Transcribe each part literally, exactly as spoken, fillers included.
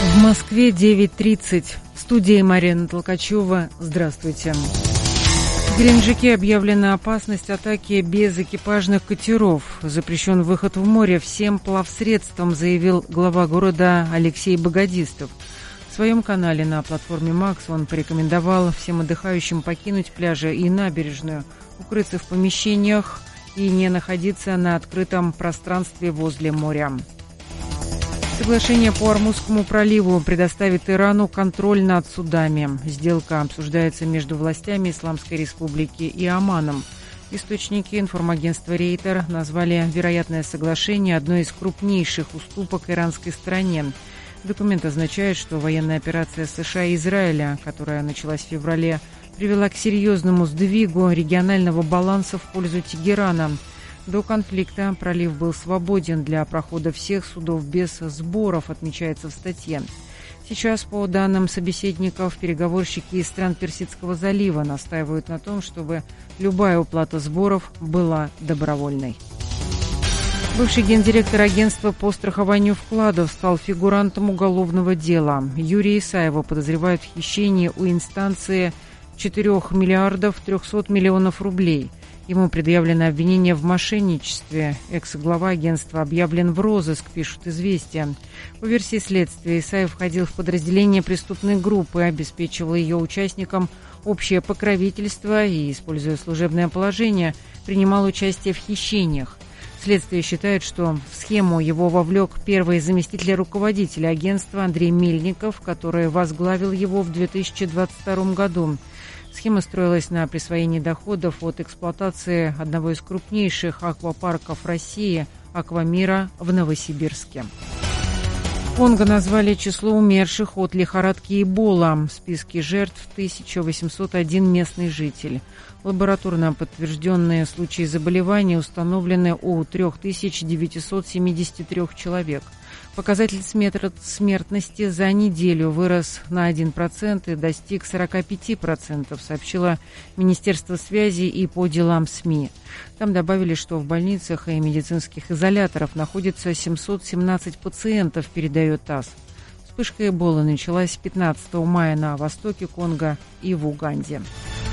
В Москве девять тридцать. В студии Марина Толкачева. Здравствуйте. В Геленджике объявлена опасность атаки безэкипажных катеров. Запрещен выход в море всем плавсредствам, заявил глава города Алексей Богодистов. В своем канале на платформе «Макс» он порекомендовал всем отдыхающим покинуть пляжи и набережную, укрыться в помещениях и не находиться на открытом пространстве возле моря. Соглашение по Ормузскому проливу предоставит Ирану контроль над судами. Сделка обсуждается между властями Исламской Республики и Оманом. Источники информагентства «Рейтер» назвали вероятное соглашение одной из крупнейших уступок иранской стороне. Документ означает, что военная операция США и Израиля, которая началась в феврале, привела к серьезному сдвигу регионального баланса в пользу Тегерана. До конфликта пролив был свободен для прохода всех судов без сборов, отмечается в статье. Сейчас, по данным собеседников, переговорщики из стран Персидского залива настаивают на том, чтобы любая уплата сборов была добровольной. Бывший гендиректор агентства по страхованию вкладов стал фигурантом уголовного дела. Юрия Исаева подозревают в хищении у инстанции четырёх миллиардов трёхсот миллионов рублей. Ему предъявлено обвинение в мошенничестве. Экс-глава агентства объявлен в розыск, пишут «Известия». По версии следствия, Исаев входил в подразделение преступной группы, обеспечивал ее участникам общее покровительство и, используя служебное положение, принимал участие в хищениях. Следствие считает, что в схему его вовлек первый заместитель руководителя агентства Андрей Мельников, который возглавил его в две тысячи двадцать втором году. Схема строилась на присвоении доходов от эксплуатации одного из крупнейших аквапарков России – «Аквамира» в Новосибирске. В Конго назвали число умерших от лихорадки Эбола. В списке жертв тысяча восемьсот один местный житель. Лабораторно подтвержденные случаи заболевания установлены у три тысячи девятьсот семьдесят три человек. Показатель смертности за неделю вырос на один процент и достиг сорок пять процентов, сообщило Министерство связи и по делам СМИ. Там добавили, что в больницах и медицинских изоляторах находится семьсот семнадцать пациентов, передает ТАСС. Вспышка Эболы началась пятнадцатого мая на востоке Конго и в Уганде.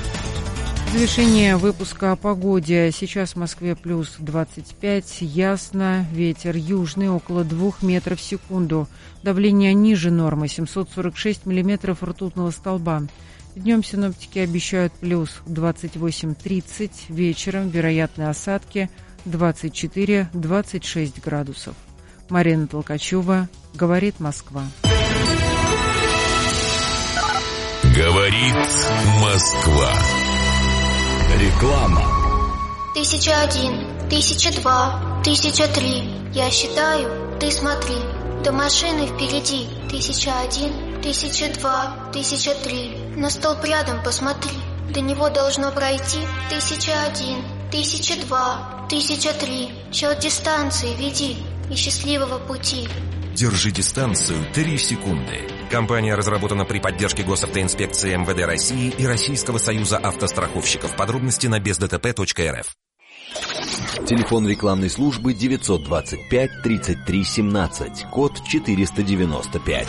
Завершение выпуска о погоде. Сейчас в Москве плюс двадцать пять, ясно, ветер южный около двух метров в секунду. Давление ниже нормы, семьсот сорок шесть миллиметров ртутного столба. Днем синоптики обещают плюс двадцать восемь тридцать, вечером вероятны осадки двадцать четыре двадцать шесть градусов. Марина Толкачева, говорит Москва. Говорит Москва. Реклама. Тысяча один, тысяча два, тысяча три. Я считаю, ты смотри. До машины впереди. Тысяча один, тысяча два, тысяча три. На столб рядом посмотри. До него должно пройти. Тысяча один, тысяча два, тысяча три. Счет дистанции веди и счастливого пути. Держи дистанцию три секунды. Компания разработана при поддержке Госавтоинспекции эм вэ дэ России и Российского союза автостраховщиков. Подробности на без дэ тэ пэ точка эр эф. Телефон рекламной службы девятьсот двадцать пять тридцать три семнадцать, код четыреста девяносто пять.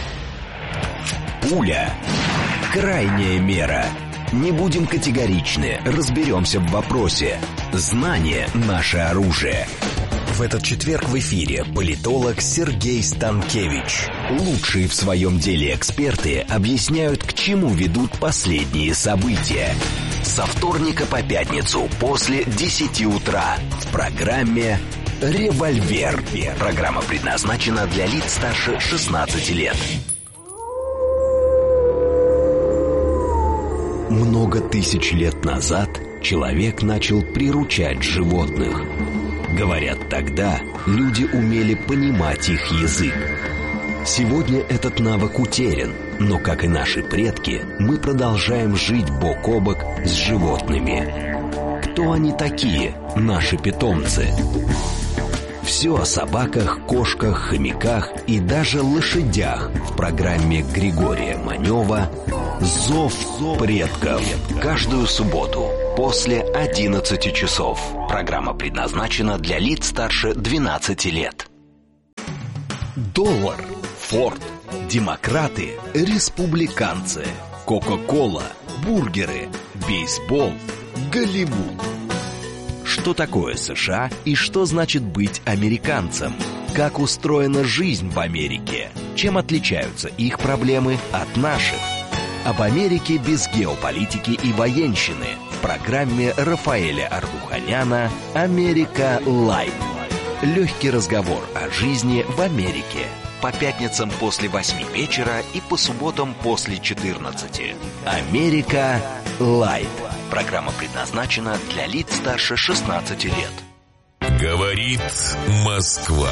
Пуля. Крайняя мера. Не будем категоричны, разберемся в вопросе. Знание – наше оружие. В этот четверг в эфире политолог Сергей Станкевич. Лучшие в своем деле эксперты объясняют, к чему ведут последние события. Со вторника по пятницу после десяти утра в программе «Револьвер». Программа предназначена для лиц старше шестнадцати лет. Много тысяч лет назад человек начал приручать животных. Говорят, тогда люди умели понимать их язык. Сегодня этот навык утерян, но, как и наши предки, мы продолжаем жить бок о бок с животными. Кто они такие, наши питомцы? Все о собаках, кошках, хомяках и даже лошадях в программе Григория Манева «Зов предков». Каждую субботу после одиннадцати часов. Программа предназначена для лиц старше двенадцати лет. Доллар, форт, Демократы, республиканцы, Кока-кола, бургеры, бейсбол, Голливуд. Что такое США и что значит быть американцем? Как устроена жизнь в Америке? Чем отличаются их проблемы от наших? Об Америке без геополитики и военщины в программе Рафаэля Ардуханяна «Америка Лайт». Легкий разговор о жизни в Америке. По пятницам после восьми вечера и по субботам после четырнадцати. «Америка Лайт». Программа предназначена для лиц старше шестнадцати лет. Говорит Москва.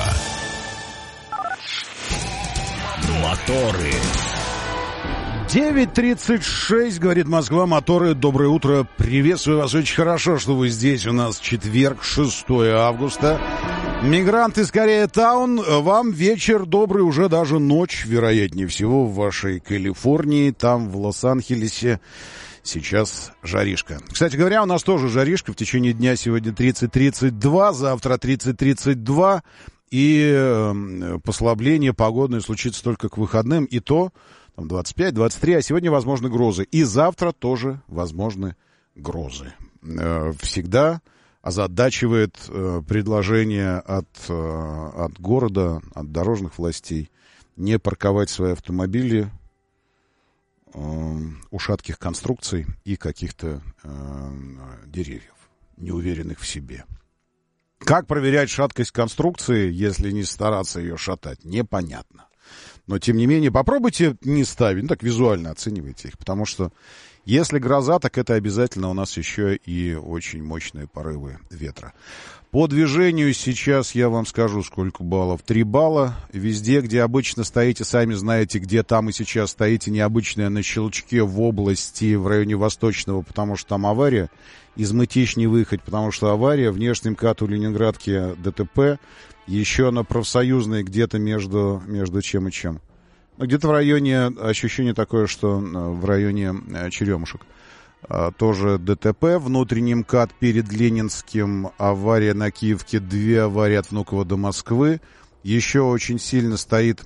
Моторы. девять тридцать шесть, говорит Москва, моторы. Доброе утро. Приветствую вас. Очень хорошо, что вы здесь. У нас четверг, шестое августа. Мигрант из Корея-таун. Вам вечер добрый, уже даже ночь, вероятнее всего, в вашей Калифорнии. Там, в Лос-Анджелесе, сейчас жаришка. Кстати говоря, у нас тоже жаришка. В течение дня сегодня тридцать тридцать два, завтра тридцать тридцать два. И э, послабление погодное случится только к выходным. И то там двадцать пять двадцать три, а сегодня возможны грозы. И завтра тоже возможны грозы. Э, всегда озадачивает э, предложение от, э, от города, от дорожных властей не парковать свои автомобили э, у шатких конструкций и каких-то э, деревьев, неуверенных в себе. Как проверять шаткость конструкции, если не стараться ее шатать, непонятно. Но, тем не менее, попробуйте не ставить, ну так визуально оценивайте их, потому что если гроза, так это обязательно у нас еще и очень мощные порывы ветра. По движению сейчас я вам скажу, сколько баллов. Три балла. Везде, где обычно стоите, сами знаете, где там и сейчас стоите, необычное на Щелчке в области, в районе Восточного, потому что там авария. Из Мытищ не выехать, потому что авария. Внешний МКАД у Ленинградки ДТП. Еще на Профсоюзной где-то между, между чем и чем. Где-то в районе, ощущение такое, что в районе Черемушек. Тоже ДТП. Внутренний МКАД перед Ленинским. Авария на Киевке. Две аварии от Внуково до Москвы. Еще очень сильно стоит...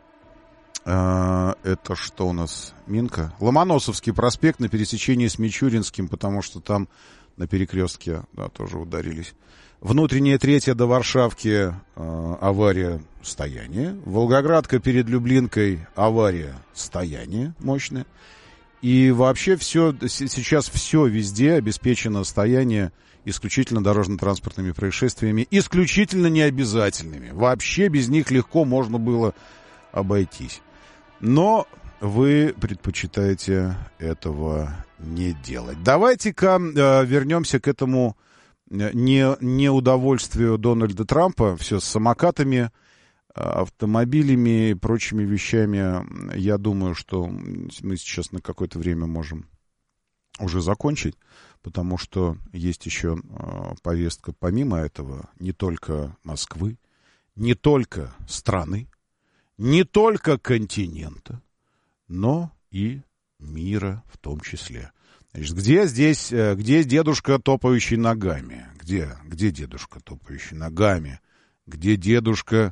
Это что у нас? Минка? Ломоносовский проспект на пересечении с Мичуринским, потому что там на перекрестке, да, тоже ударились. Внутренняя третья до Варшавки э, авария, стояние. Волгоградка перед Люблинкой авария, стояние мощное. И вообще все, сейчас все везде обеспечено стояние исключительно дорожно-транспортными происшествиями, исключительно необязательными. Вообще без них легко можно было обойтись. Но вы предпочитаете этого не делать. Давайте-ка э, вернемся к этому не, неудовольствию Дональда Трампа. Все с самокатами, автомобилями и прочими вещами. Я думаю, что мы сейчас на какое-то время можем уже закончить, потому что есть еще э, повестка помимо этого не только Москвы, не только страны, не только континента, но и мира в том числе. Значит, где здесь, где дедушка, топающий ногами? Где, где дедушка, топающий ногами? Где дедушка,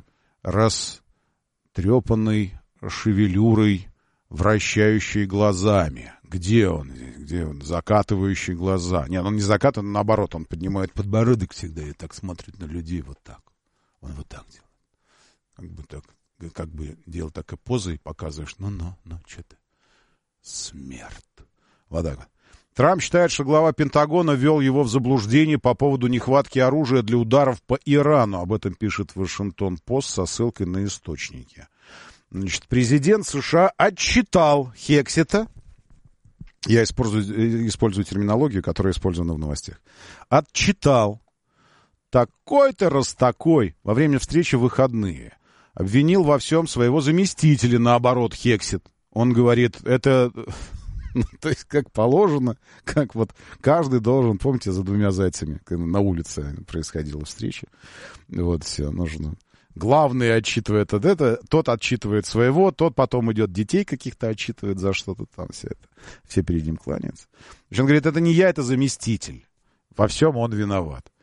растрепанный шевелюрой, вращающий глазами? Где он? Где он? Закатывающий глаза. Нет, он не закатывает, наоборот, он поднимает подбородок всегда и так смотрит на людей вот так. Он вот так делает. Как бы так. Как бы делал такая поза и показываешь, ну-ну, ну, что-то. Смерть. Вот так вот. Трамп считает, что глава Пентагона ввел его в заблуждение по поводу нехватки оружия для ударов по Ирану. Об этом пишет Вашингтон-Пост со ссылкой на источники. Значит, президент США отчитал Хексета. Я использую, использую терминологию, которая использована в новостях. Отчитал такой-то раз такой во время встречи в выходные. Обвинил во всем своего заместителя, наоборот, Хексет. Он говорит, это, то есть, как положено, как вот каждый должен, помните, за двумя зайцами на улице происходила встреча. Вот, все, нужно. Главный отчитывает от это, тот отчитывает своего, тот потом идет детей каких-то отчитывает за что-то там, все это. Все перед ним кланяются. Он говорит, это не я, это заместитель. Во всем он виноват.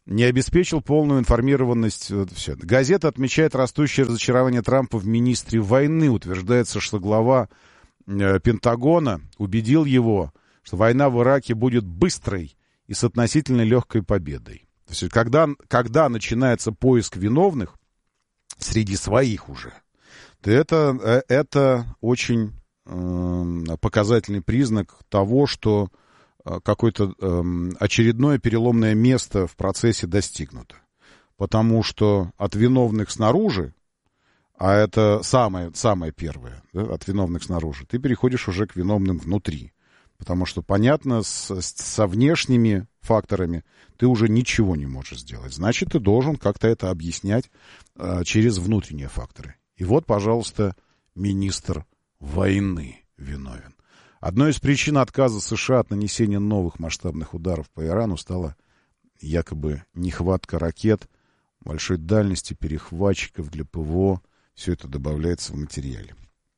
не обеспечил полную информированность. Вот, все. Газета отмечает растущее разочарование Трампа в министре войны. Утверждается, что глава э, Пентагона убедил его, что война в Ираке будет быстрой и с относительно легкой победой. То есть, когда, когда начинается поиск виновных среди своих уже, то это, это очень э, показательный признак того, что какое-то э, очередное переломное место в процессе достигнуто. Потому что от виновных снаружи, а это самое, самое первое, да, от виновных снаружи, ты переходишь уже к виновным внутри. Потому что, понятно, с, с, со внешними факторами ты уже ничего не можешь сделать. Значит, ты должен как-то это объяснять э, через внутренние факторы. И вот, пожалуйста, министр войны виновен. Одной из причин отказа США от нанесения новых масштабных ударов по Ирану стала якобы нехватка ракет большой дальности, перехватчиков для ПВО. Все это добавляется в материале.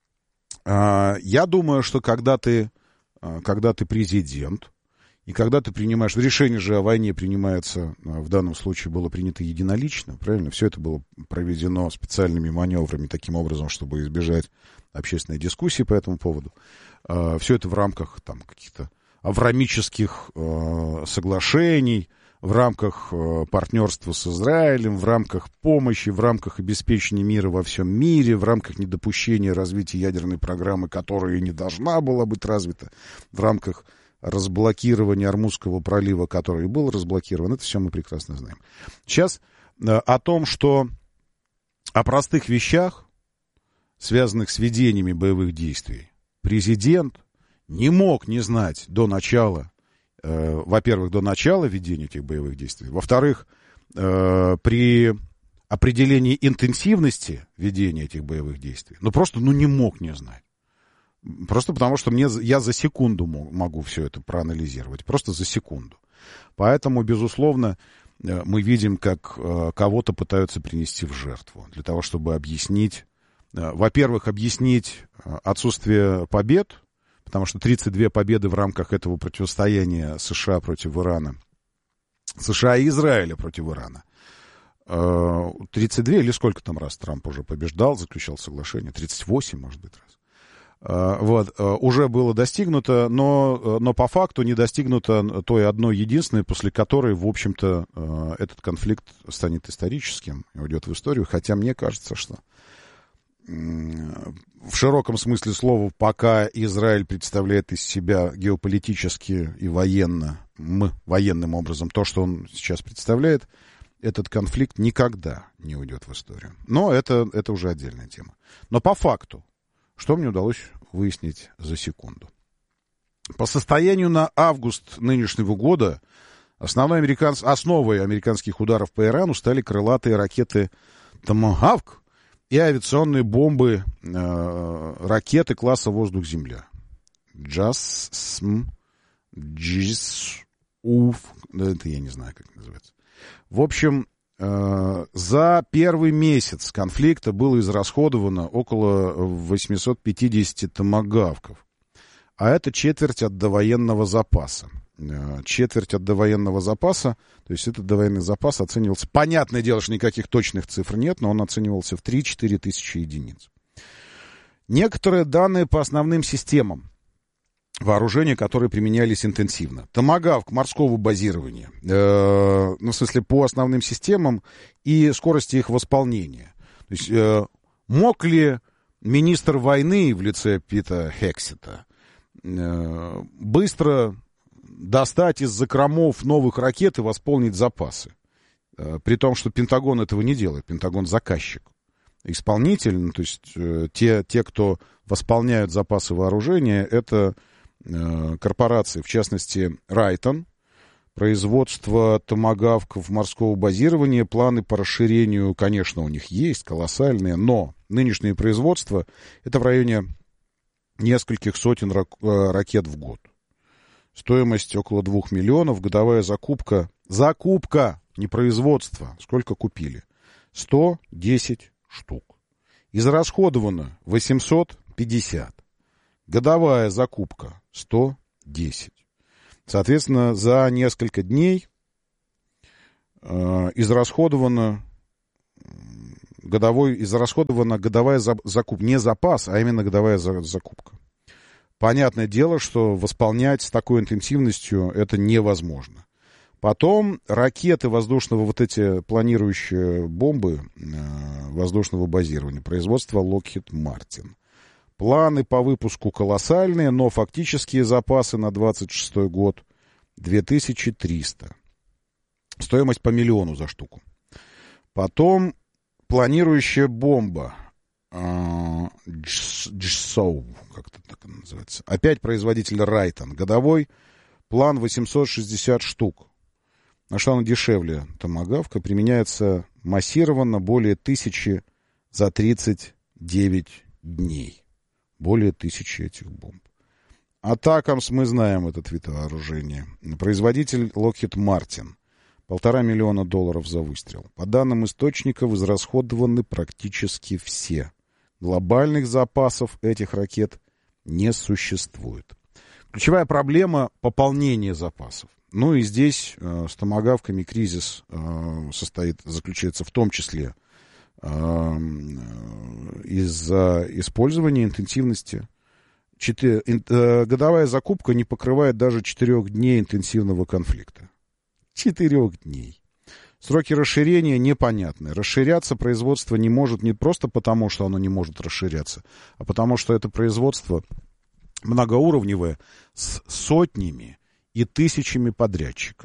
Я думаю, что когда ты, когда ты президент, и когда ты принимаешь... Решение же о войне принимается, в данном случае было принято единолично, правильно? Все это было проведено специальными маневрами, таким образом, чтобы избежать общественной дискуссии по этому поводу. Все это в рамках там, каких-то авраамических э, соглашений, в рамках э, партнерства с Израилем, в рамках помощи, в рамках обеспечения мира во всем мире, в рамках недопущения развития ядерной программы, которая не должна была быть развита, в рамках разблокирования Ормузского пролива, который был разблокирован. Это все мы прекрасно знаем. Сейчас э, о том, что о простых вещах, связанных с ведениями боевых действий, президент не мог не знать до начала, э, во-первых, до начала ведения этих боевых действий, во-вторых, э, при определении интенсивности ведения этих боевых действий, ну просто ну, не мог не знать. Просто потому, что мне, я за секунду могу все это проанализировать, просто за секунду. Поэтому, безусловно, мы видим, как э, кого-то пытаются принести в жертву для того, чтобы объяснить, во-первых, объяснить отсутствие побед, потому что тридцать две победы в рамках этого противостояния США против Ирана, США и Израиля против Ирана. тридцать два или сколько там раз Трамп уже побеждал, заключал соглашение, тридцать восемь, может быть, раз. Вот, уже было достигнуто, но, но по факту не достигнуто той одной единственной, после которой, в общем-то, этот конфликт станет историческим и уйдет в историю, хотя мне кажется, что в широком смысле слова, пока Израиль представляет из себя геополитически и военно, мы, военным образом, то, что он сейчас представляет, этот конфликт никогда не уйдет в историю. Но это, это уже отдельная тема. Но по факту, что мне удалось выяснить за секунду. По состоянию на август нынешнего года основной американс... основой американских ударов по Ирану стали крылатые ракеты «Томагавк» и авиационные бомбы, э, ракеты класса «Воздух-Земля». «Джасм», «Джис», «Уф», да, это я не знаю, как это называется. В общем, э, за первый месяц конфликта было израсходовано около восемьсот пятьдесят томагавков. А это четверть от довоенного запаса. Четверть от довоенного запаса, то есть этот довоенный запас оценивался, понятное дело, что никаких точных цифр нет, но он оценивался в три-четыре тысячи единиц. Некоторые данные по основным системам вооружения, которые применялись интенсивно. Томагавк морского базирования, э, ну, в смысле, по основным системам и скорости их восполнения. То есть, э, мог ли министр войны в лице Пита Хексета э, быстро достать из закромов новых ракет и восполнить запасы? Э, при том, что Пентагон этого не делает. Пентагон заказчик. Исполнитель, ну, то есть э, те, те, кто восполняют запасы вооружения, это корпорации, в частности, Райтон, производство томагавков морского базирования, планы по расширению, конечно, у них есть, колоссальные, но нынешнее производство — это в районе нескольких сотен ракет в год. Стоимость около двух миллионов, годовая закупка, закупка, не производство, сколько купили? сто десять штук. Израсходовано восемьсот пятьдесят. Годовая закупка сто десять. Соответственно, за несколько дней э, израсходовано годовой, израсходована годовая закупка. Не запас, а именно годовая закупка. Понятное дело, что восполнять с такой интенсивностью это невозможно. Потом ракеты воздушного, вот эти планирующие бомбы э, воздушного базирования, производства Lockheed Martin. Планы по выпуску колоссальные, но фактические запасы на двадцать шестой год две тысячи триста. Стоимость по миллиону за штуку. Потом планирующая бомба э, Джсоу, как-то так она называется. Опять производитель Райтон. Годовой план восемьсот шестьдесят штук. На что она дешевле томагавка, применяется массированно более тысячи за тридцать девять дней. Более тысячи этих бомб. Атакамс мы знаем этот вид вооружения. Производитель Lockheed Martin. Полтора миллиона долларов за выстрел. По данным источников, израсходованы практически все. Глобальных запасов этих ракет не существует. Ключевая проблема — пополнение запасов. Ну и здесь э, с томагавками кризис э, состоит, заключается в том числе э, из-за использования интенсивности. Четы, э, годовая закупка не покрывает даже четырех дней интенсивного конфликта. Четырех дней. Сроки расширения непонятны. Расширяться производство не может не просто потому, что оно не может расширяться, а потому что это производство многоуровневое с сотнями и тысячами подрядчиков.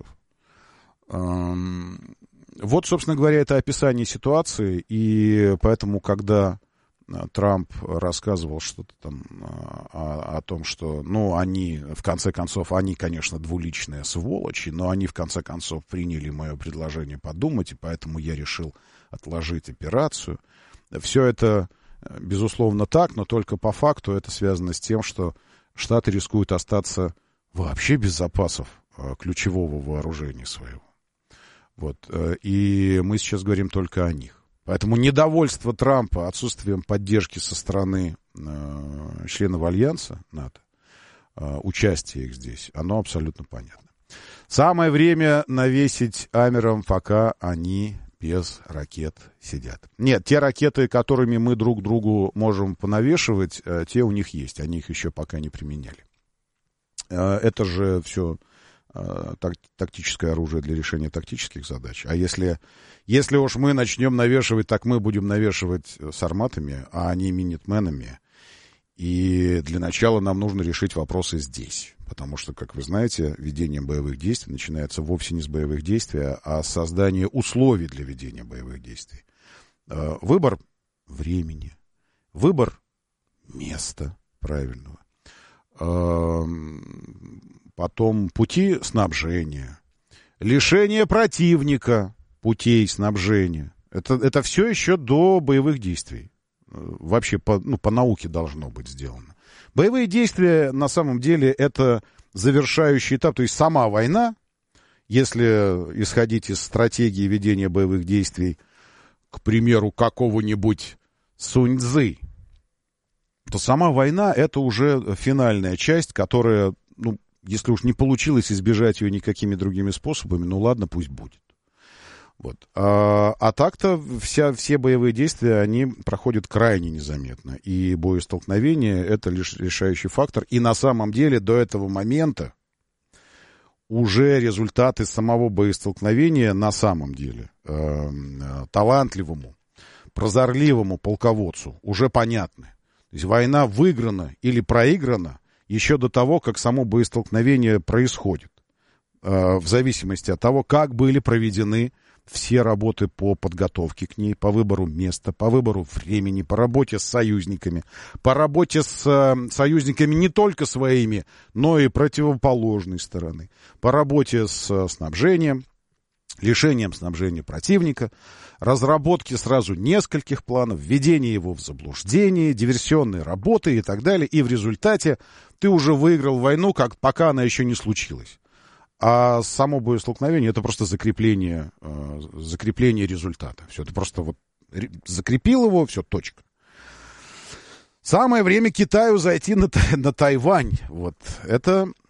Вот, собственно говоря, это описание ситуации, и поэтому, когда Трамп рассказывал что-то там о, о том, что, ну, они, в конце концов, они, конечно, двуличные сволочи, но они, в конце концов, приняли мое предложение подумать, и поэтому я решил отложить операцию. Все это, безусловно, так, но только по факту это связано с тем, что Штаты рискуют остаться вообще без запасов э, ключевого вооружения своего. Вот. Э, и мы сейчас говорим только о них. Поэтому недовольство Трампа отсутствием поддержки со стороны э, членов Альянса НАТО, э, участие их здесь, оно абсолютно понятно. Самое время навесить амерам, пока они без ракет сидят. Нет, те ракеты, которыми мы друг другу можем понавешивать, э, те у них есть. Они их еще пока не применяли. Это же все э, так, тактическое оружие для решения тактических задач. А если, если уж мы начнем навешивать, так мы будем навешивать сарматами, а не минитменами. И для начала нам нужно решить вопросы здесь. Потому что, как вы знаете, ведение боевых действий начинается вовсе не с боевых действий, а с создания условий для ведения боевых действий. Э, выбор времени, выбор места правильного. Потом пути снабжения, лишение противника путей снабжения. Это, это все еще до боевых действий. Вообще по, ну, по науке должно быть сделано. Боевые действия на самом деле это завершающий этап, то есть сама война, если исходить из стратегии ведения боевых действий, к примеру, какого-нибудь Сунь Цзы, то сама война — это уже финальная часть, которая, ну, если уж не получилось избежать ее никакими другими способами, ну ладно, пусть будет. Вот. А, а так-то вся, все боевые действия, они проходят крайне незаметно. И боестолкновение — это лишь решающий фактор. И на самом деле до этого момента уже результаты самого боестолкновения на самом деле э, талантливому, прозорливому полководцу уже понятны. То есть война выиграна или проиграна еще до того, как само боестолкновение происходит. Э, в зависимости от того, как были проведены все работы по подготовке к ней, по выбору места, по выбору времени, по работе с союзниками, по работе с э, союзниками не только своими, но и противоположной стороны, по работе с э, снабжением, лишением снабжения противника, разработке сразу нескольких планов, введение его в заблуждение, диверсионные работы и так далее. И в результате ты уже выиграл войну, как, пока она еще не случилась. А само боестолкновение — это просто закрепление, э, закрепление результата. Все, это просто вот закрепил его, все, точка. Самое время Китаю зайти на, на Тайвань. Вот. Это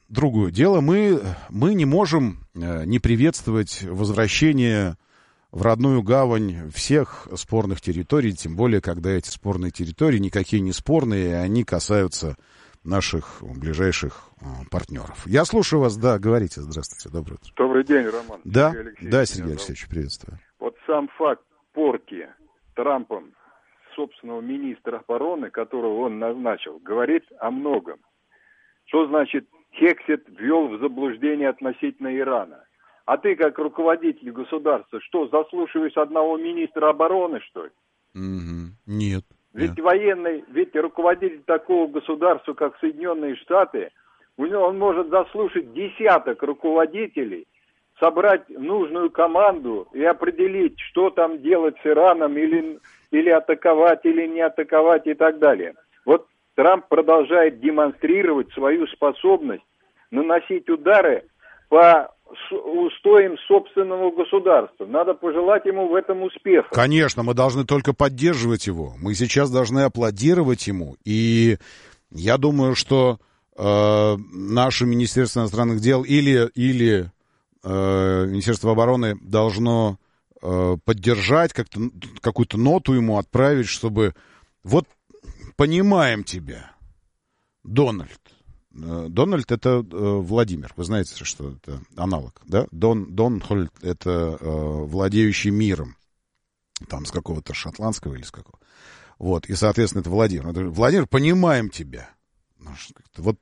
другое дело. Мы, мы не можем не приветствовать возвращение в родную гавань всех спорных территорий, тем более, когда эти спорные территории никакие не спорные, они касаются наших ближайших партнеров. Я слушаю вас, да, говорите, здравствуйте, доброе утро. Добрый день, Роман. Да, Сергей Алексеевич, да, Сергей Алексеевич, приветствую. Вот сам факт порки Трампом собственного министра обороны, которого он назначил, говорит о многом. Что значит Хексет ввел в заблуждение относительно Ирана? А ты, как руководитель государства, что, заслушиваешь одного министра обороны, что ли? Mm-hmm. Нет. Ведь нет. военный, ведь руководитель такого государства, как Соединенные Штаты, у него, он может заслушать десяток руководителей, собрать нужную команду и определить, что там делать с Ираном, или, или атаковать, или не атаковать и так далее. Вот Трамп продолжает демонстрировать свою способность наносить удары по устоям собственного государства. Надо пожелать ему в этом успеха. Конечно, мы должны только поддерживать его. Мы сейчас должны аплодировать ему. И я думаю, что э, наше Министерство иностранных дел или, или э, Министерство обороны должно э, поддержать, как-то, какую-то ноту ему отправить, чтобы вот понимаем тебя, Дональд. Дональд — это э, Владимир. Вы знаете, что это аналог, да? Дон, Дональд — это э, владеющий миром. Там с какого-то шотландского или с какого. Вот, и, соответственно, это Владимир. Владимир, понимаем тебя. Вот,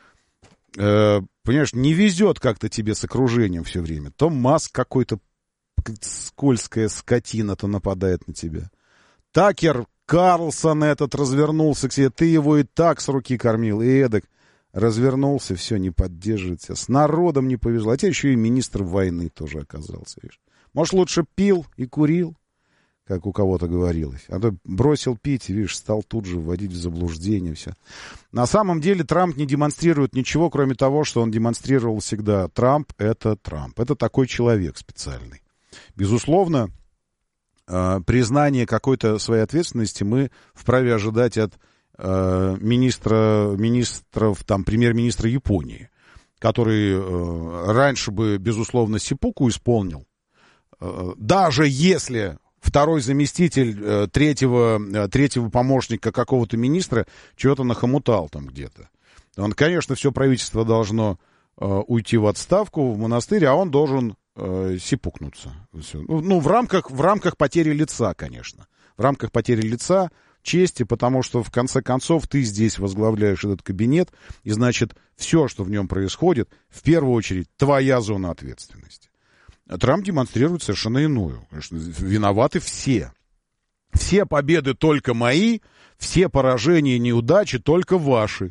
э, понимаешь, не везет как-то тебе с окружением все время. То Маск какой-то скользкая скотина, то нападает на тебя. Такер Карлсон этот развернулся к себе. Ты его и так с руки кормил, и эдак. Развернулся, все, не поддерживает себя. С народом не повезло. А теперь еще и министр войны тоже оказался. Видишь? Может, лучше пил и курил, как у кого-то говорилось. А то бросил пить, и, видишь, стал тут же вводить в заблуждение все. На самом деле Трамп не демонстрирует ничего, кроме того, что он демонстрировал всегда. Трамп — это Трамп. Это такой человек специальный. Безусловно, признание какой-то своей ответственности мы вправе ожидать от министра, министров, там, премьер-министра Японии, который э, раньше бы, безусловно, сиппуку исполнил, э, даже если второй заместитель э, третьего, э, третьего помощника какого-то министра чего-то нахомутал там где-то. Он, конечно, все правительство должно э, уйти в отставку, в монастырь, а он должен э, сипукнуться. Все. Ну, ну, в рамках, в рамках потери лица, конечно. В рамках потери лица, чести, потому что, в конце концов, ты здесь возглавляешь этот кабинет, и, значит, все, что в нем происходит, в первую очередь, твоя зона ответственности. Трамп демонстрирует совершенно иную. Конечно, виноваты все. Все победы только мои, все поражения и неудачи только ваши.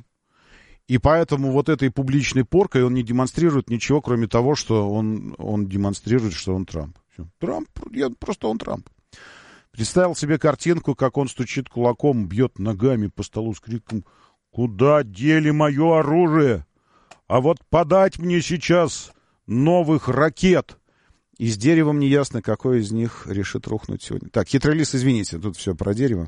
И поэтому вот этой публичной поркой он не демонстрирует ничего, кроме того, что он, он демонстрирует, что он Трамп. Все. Трамп, я, просто он Трамп. Представил себе картинку, как он стучит кулаком, бьет ногами по столу с криком: «Куда дели мое оружие? А вот подать мне сейчас новых ракет!» И с деревом неясно, какой из них решит рухнуть сегодня. Так, хитрый лис, извините, тут все про дерево.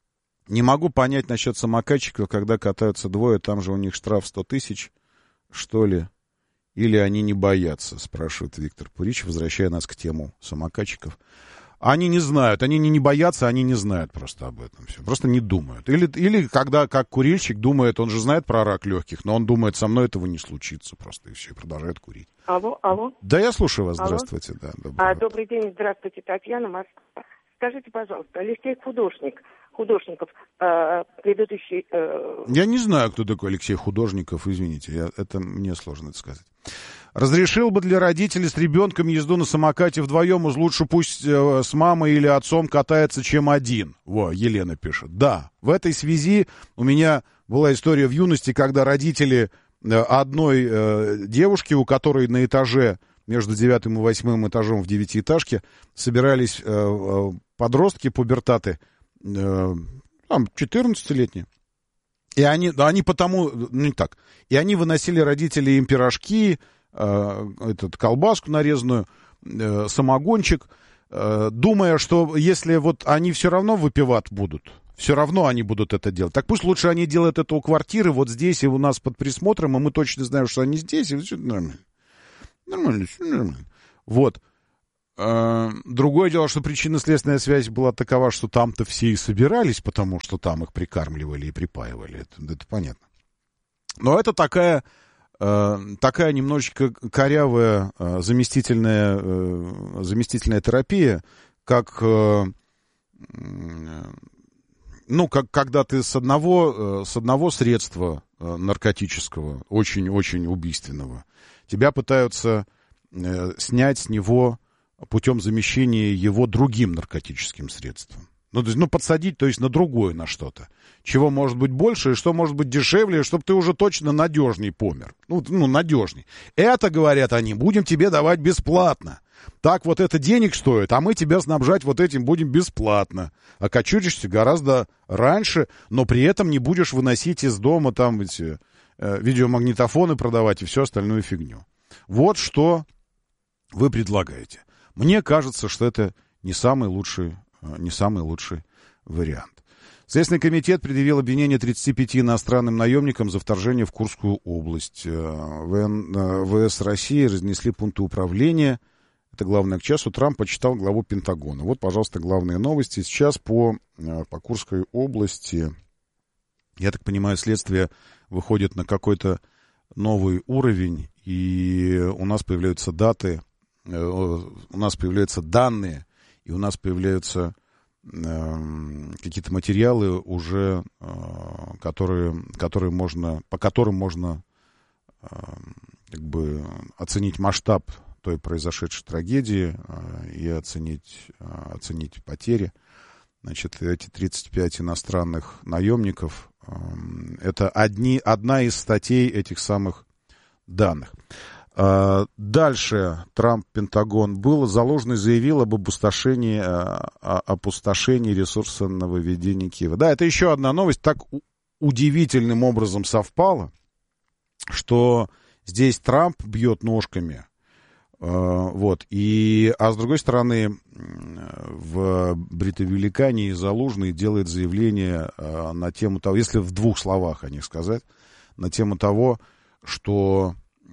Не могу понять насчет самокатчиков, когда катаются двое, там же у них штраф сто тысяч, что ли? Или они не боятся, спрашивает Виктор Пурич, возвращая нас к тему самокатчиков. Они не знают, они не, не боятся, они не знают просто об этом все, просто не думают. Или, или когда, как курильщик, думает, он же знает про рак легких, но он думает, со мной этого не случится просто, и все, и продолжает курить. Алло, алло. Да, я слушаю вас, алло. Здравствуйте. Да, а, добрый день, здравствуйте, Татьяна, Москва. Скажите, пожалуйста, Алексей Художник, Художников, э, предыдущий... Э... Я не знаю, кто такой Алексей Художников, извините, я, это мне сложно это сказать. Разрешил бы для родителей с ребенком езду на самокате вдвоем, уж лучше пусть э, с мамой или отцом катается, чем один. Во, Елена пишет. Да, в этой связи у меня была история в юности, когда родители э, одной э, девушки, у которой на этаже, между девятым и восьмым этажом в девятиэтажке, собирались э, э, подростки, пубертаты, э, там, четырнадцатилетние. И они, они потому, ну не так, и они выносили родители им пирожки, э, этот, колбаску нарезанную, э, самогончик, э, думая, что если вот они все равно выпивать будут, Все равно они будут это делать. Так пусть лучше они делают это у квартиры, вот здесь и у нас под присмотром, и мы точно знаем, что они здесь, и все нормально. Нормально, все нормально. Вот. Другое дело, что причинно-следственная связь была такова, что там-то все и собирались, потому что там их прикармливали и припаивали. Это, это понятно. Но это такая, такая немножечко корявая заместительная, заместительная терапия, как... Ну, как, когда ты с одного, с одного средства наркотического, очень-очень убийственного, тебя пытаются э, снять с него путем замещения его другим наркотическим средством. Ну, то есть, ну, подсадить, то есть, на другое, на что-то. Чего может быть больше и что может быть дешевле, чтобы ты уже точно надежней помер. Ну, ну, надежней. Это, говорят они, будем тебе давать бесплатно. Так вот это денег стоит, а мы тебя снабжать вот этим будем бесплатно. Окочуришься гораздо раньше, но при этом не будешь выносить из дома там эти э, видеомагнитофоны продавать и всю остальную фигню. Вот что вы предлагаете. Мне кажется, что это не самый лучший, э, не самый лучший вариант. Следственный комитет предъявил обвинение тридцати пяти иностранным наемникам за вторжение в Курскую область. ВС России разнесли пункты управления. Это главное к часу. Трамп почитал главу Пентагона. Вот, пожалуйста, главные новости. Сейчас по, по Курской области, я так понимаю, следствие выходит на какой-то новый уровень, и у нас появляются даты, у нас появляются данные, и у нас появляются э, какие-то материалы уже, э, которые, которые можно, по которым можно э, как бы оценить масштаб той произошедшей трагедии э, и оценить, э, оценить потери. Значит, эти тридцать пять иностранных наемников э, это одни, одна из статей этих самых данных. Э, дальше Трамп, Пентагон был, Залужный заявил об опустошении, э, опустошении ресурсоведения Киева. Да, это еще одна новость, так удивительным образом совпало, что здесь Трамп бьет ножками. Вот, и, а с другой стороны, в Бритовеликании Залужный делает заявление на тему того, если в двух словах о них сказать, на тему того, что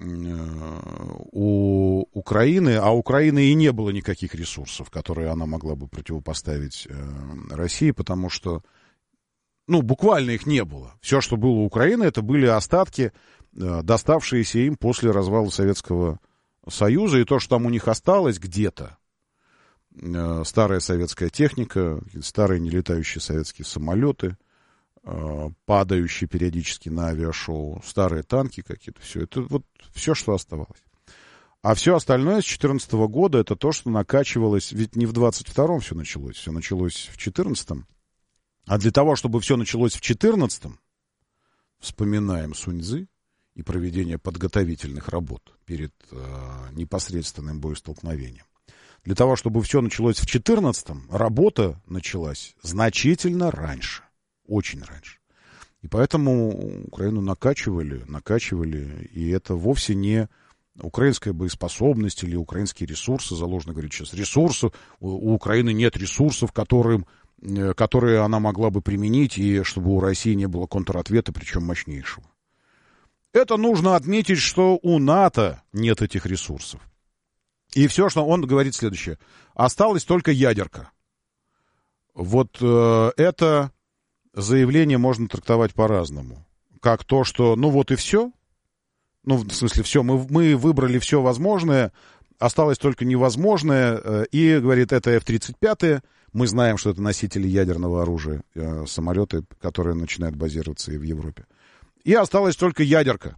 у Украины, а у Украины и не было никаких ресурсов, которые она могла бы противопоставить России, потому что, ну, буквально их не было. Все, что было у Украины, это были остатки, доставшиеся им после развала Советского Союза, и то, что там у них осталось где-то, э, старая советская техника, старые нелетающие советские самолеты, э, падающие периодически на авиашоу, старые танки какие-то, все это вот все, что оставалось. А все остальное с две тысячи четырнадцатого года, это то, что накачивалось, ведь не в двадцать втором все началось, все началось в две тысячи четырнадцатом, а для того, чтобы все началось в две тысячи четырнадцатом, вспоминаем Сунь-цзы, и проведение подготовительных работ перед э, непосредственным боестолкновением. Для того, чтобы все началось в две тысячи четырнадцатом, работа началась значительно раньше, очень раньше. И поэтому Украину накачивали, накачивали, и это вовсе не украинская боеспособность или украинские ресурсы. Залужный говорит сейчас, ресурсы, у, у Украины нет ресурсов, которым, э, которые она могла бы применить, и чтобы у России не было контратвета, причем мощнейшего. Это нужно отметить, что у НАТО нет этих ресурсов. И все, что он говорит следующее. Осталась только ядерка. Вот э, это заявление можно трактовать по-разному. Как то, что ну вот и все. Ну, в смысле, все, мы, мы выбрали все возможное, осталось только невозможное. Э, и, говорит, это эф тридцать пять. Мы знаем, что это носители ядерного оружия, э, самолеты, которые начинают базироваться и в Европе. И осталась только ядерка.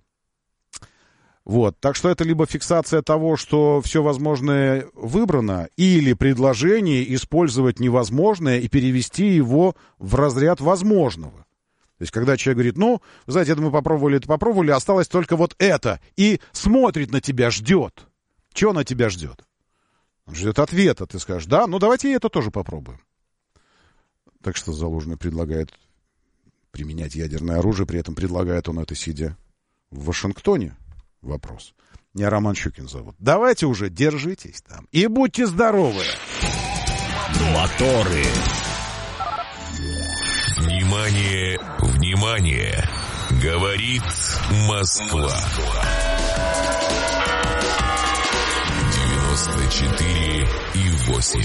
Вот. Так что это либо фиксация того, что все возможное выбрано, или предложение использовать невозможное и перевести его в разряд возможного. То есть, когда человек говорит, ну, вы знаете, это мы попробовали, это попробовали, осталось только вот это, и смотрит на тебя, ждет. Чего на тебя ждет? Он ждет ответа. Ты скажешь, да, ну давайте и это тоже попробуем. Так что Залужный предлагает применять ядерное оружие, при этом предлагает он это, сидя в Вашингтоне. Вопрос. Меня Роман Щукин зовут. Давайте уже держитесь там и будьте здоровы. Моторы. Внимание, внимание! Говорит Москва. девяносто четыре и восемь.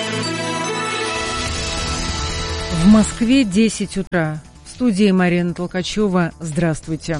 В Москве десять утра. В студии Марина Толкачева. Здравствуйте.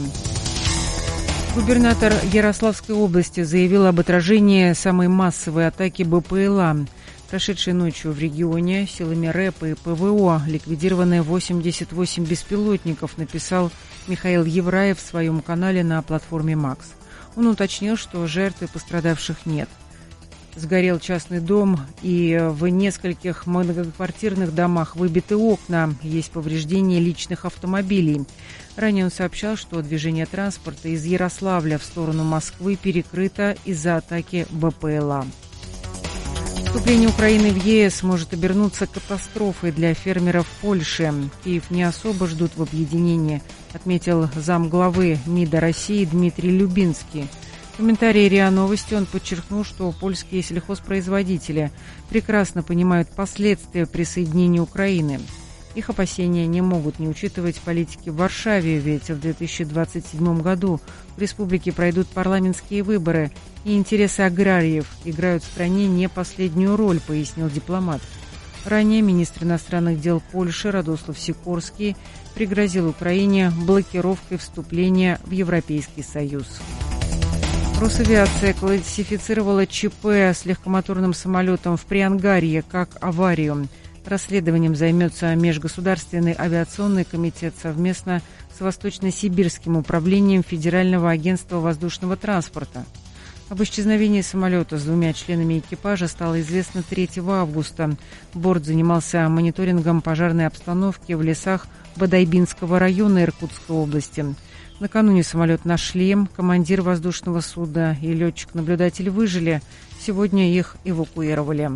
Губернатор Ярославской области заявил об отражении самой массовой атаки БПЛА. Прошедшей ночью в регионе силами РЭП и ПВО ликвидированы восемьдесят восемь беспилотников, написал Михаил Евраев в своем канале на платформе «Макс». Он уточнил, что жертв и пострадавших нет. Сгорел частный дом, и в нескольких многоквартирных домах выбиты окна, есть повреждения личных автомобилей. Ранее он сообщал, что движение транспорта из Ярославля в сторону Москвы перекрыто из-за атаки БПЛА. Вступление Украины в ЕС может обернуться катастрофой для фермеров Польши. Киев не особо ждут в объединении, отметил замглавы МИДа России Дмитрий Любинский. В комментарии РИА Новости он подчеркнул, что польские сельхозпроизводители прекрасно понимают последствия присоединения Украины. Их опасения не могут не учитывать политики в Варшаве, ведь в две тысячи двадцать седьмом году в республике пройдут парламентские выборы, и интересы аграриев играют в стране не последнюю роль, пояснил дипломат. Ранее министр иностранных дел Польши Радослав Сикорский пригрозил Украине блокировкой вступления в Европейский Союз. Росавиация классифицировала ЧП с легкомоторным самолетом в Приангарье как аварию. Расследованием займется Межгосударственный авиационный комитет совместно с Восточно-Сибирским управлением Федерального агентства воздушного транспорта. Об исчезновении самолета с двумя членами экипажа стало известно третьего августа. Борт занимался мониторингом пожарной обстановки в лесах Бадайбинского района Иркутской области. Накануне самолет нашли, командир воздушного судна и летчик-наблюдатель выжили. Сегодня их эвакуировали.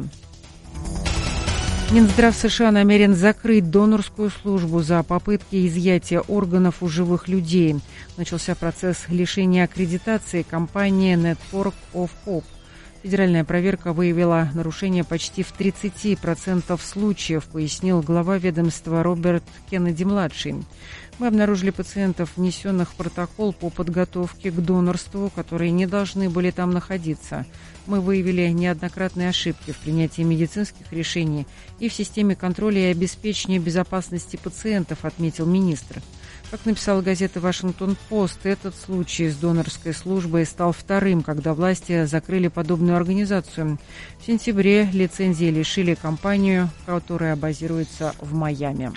Минздрав США намерен закрыть донорскую службу за попытки изъятия органов у живых людей. Начался процесс лишения аккредитации компании Network of Hope. Федеральная проверка выявила нарушение почти в тридцати процентах случаев, пояснил глава ведомства Роберт Кеннеди-младший. Мы обнаружили пациентов, внесенных в протокол по подготовке к донорству, которые не должны были там находиться. Мы выявили неоднократные ошибки в принятии медицинских решений и в системе контроля и обеспечения безопасности пациентов, отметил министр. Как написала газета «Вашингтон-Пост», этот случай с донорской службой стал вторым, когда власти закрыли подобную организацию. В сентябре лицензии лишили компанию, которая базируется в Майами.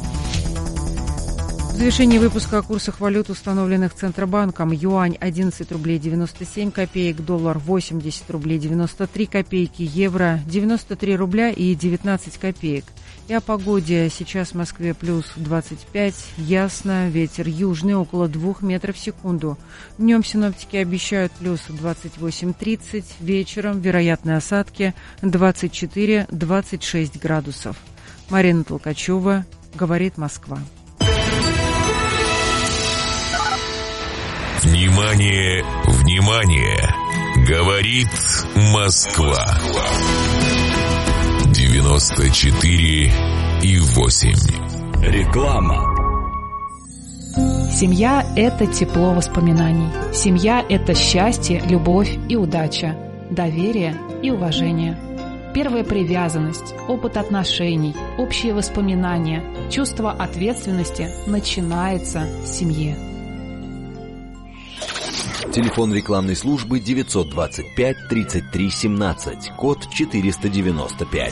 В завершении выпуска о курсах валют, установленных Центробанком: юань одиннадцать рублей девяносто семь копеек, доллар восемьдесят рублей девяносто три копейки, евро девяносто три рубля и девятнадцать копеек. И о погоде. Сейчас в Москве плюс двадцать пять, ясно, ветер южный около двух метров в секунду. Днем синоптики обещают плюс двадцать восемь тридцать, вечером вероятны осадки двадцать четыре двадцать шесть градусов. Марина Толкачева, говорит Москва. Внимание, внимание! Говорит Москва. девяносто четыре и восемь. Реклама. Семья – это тепло воспоминаний. Семья – это счастье, любовь и удача, доверие и уважение. Первая привязанность, опыт отношений, общие воспоминания, чувство ответственности начинается с семьи. Телефон рекламной службы девятьсот двадцать пять тридцать три семнадцать, код четыреста девяносто пять.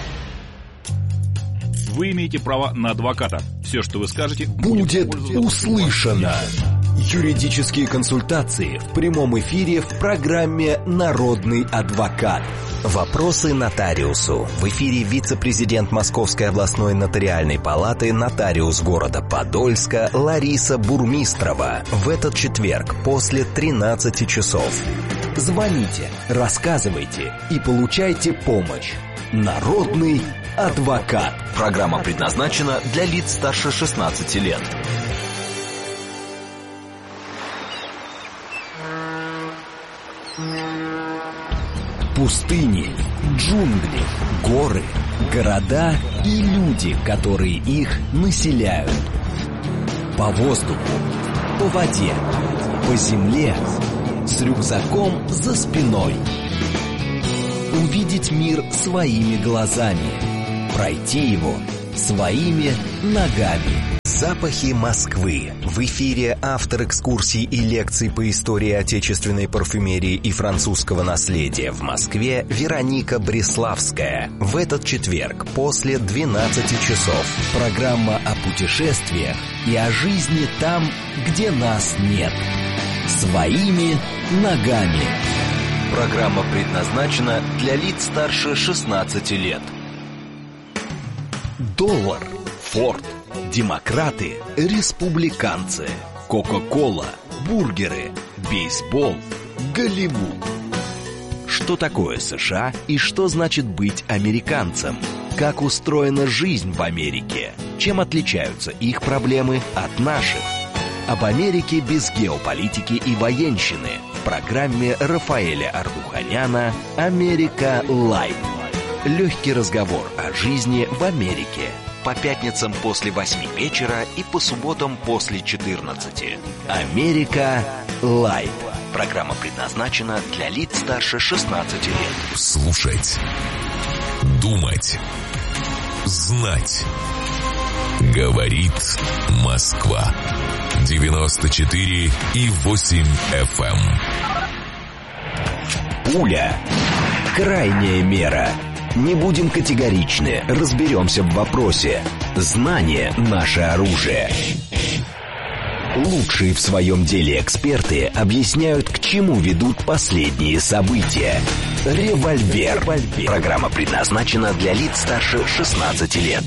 Вы имеете право на адвоката. Все, что вы скажете, будет услышано. Юридические консультации в прямом эфире в программе «Народный адвокат». Вопросы нотариусу. В эфире вице-президент Московской областной нотариальной палаты, нотариус города Подольска Лариса Бурмистрова. В этот четверг после тринадцати часов. Звоните, рассказывайте и получайте помощь. Народный адвокат. Программа предназначена для лиц старше шестнадцати лет. Пустыни, джунгли, горы, города и люди, которые их населяют. По воздуху, по воде, по земле, с рюкзаком за спиной. Увидеть мир своими глазами, пройти его своими ногами. Запахи Москвы. В эфире автор экскурсий и лекций по истории отечественной парфюмерии и французского наследия в Москве Вероника Бреславская. В этот четверг после двенадцати часов. Программа о путешествиях и о жизни там, где нас нет. Своими ногами. Программа предназначена для лиц старше шестнадцати лет. Доллар, Форд, демократы, республиканцы, Кока-кола, бургеры, бейсбол, Голливуд. Что такое США и что значит быть американцем? Как устроена жизнь в Америке? Чем отличаются их проблемы от наших? Об Америке без геополитики и военщины в программе Рафаэля Ардуханяна «Америка Лайт». Легкий разговор о жизни в Америке. По пятницам после восьми вечера и по субботам после четырнадцати. «Америка Лайт». Программа предназначена для лиц старше шестнадцати лет. Слушать, думать, знать. Говорит Москва. девяносто четыре и восемь эф эм. Пуля. Крайняя мера. Не будем категоричны, разберемся в вопросе. Знание – наше оружие. Лучшие в своем деле эксперты объясняют, к чему ведут последние события. Револьвер. Программа предназначена для лиц старше шестнадцати лет.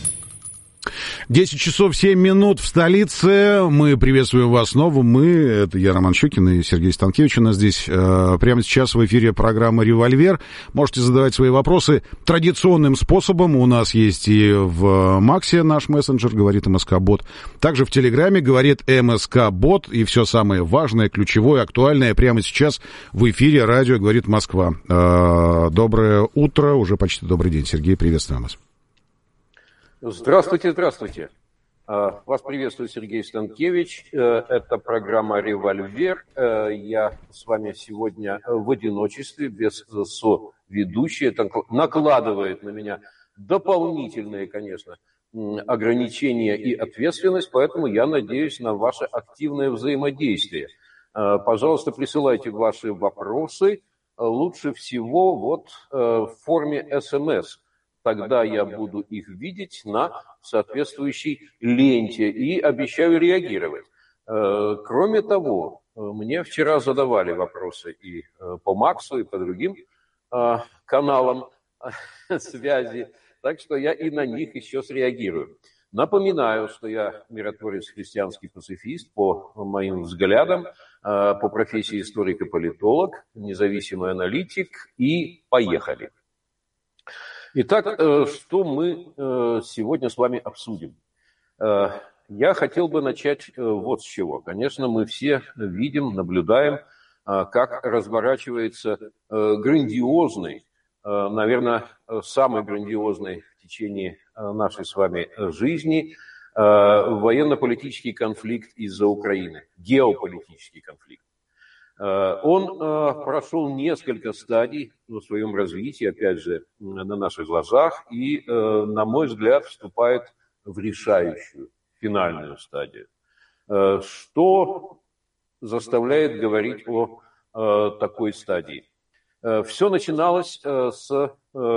десять часов семь минут в столице. Мы приветствуем вас снова. Мы, это я, Роман Щукин и Сергей Станкевич у нас здесь. Э, прямо сейчас в эфире программа «Револьвер». Можете задавать свои вопросы традиционным способом. У нас есть и в Максе наш мессенджер, говорит МСК-бот. Также в Телеграме говорит МСК-бот. И все самое важное, ключевое, актуальное прямо сейчас в эфире радио «Говорит Москва». Э, доброе утро, уже почти добрый день. Сергей, приветствуем вас. Здравствуйте, здравствуйте. Вас приветствует Сергей Станкевич. Это программа «Револьвер». Я с вами сегодня в одиночестве, без соведущей. Это накладывает на меня дополнительные, конечно, ограничения и ответственность, поэтому я надеюсь на ваше активное взаимодействие. Пожалуйста, присылайте ваши вопросы. Лучше всего вот в форме эс эм эс. Тогда я буду их видеть на соответствующей ленте и обещаю реагировать. Кроме того, мне вчера задавали вопросы и по Максу, и по другим каналам связи, так что я и на них еще среагирую. Напоминаю, что я миротворец, христианский пацифист по моим взглядам, по профессии историк и политолог, независимый аналитик, и поехали. Итак, что мы сегодня с вами обсудим? Я хотел бы начать вот с чего. Конечно, мы все видим, наблюдаем, как разворачивается грандиозный, наверное, самый грандиозный в течение нашей с вами жизни военно-политический конфликт из-за Украины, геополитический конфликт. Он прошел несколько стадий в своем развитии, опять же, на наших глазах, и, на мой взгляд, вступает в решающую, финальную стадию. Что заставляет говорить о такой стадии? Все начиналось с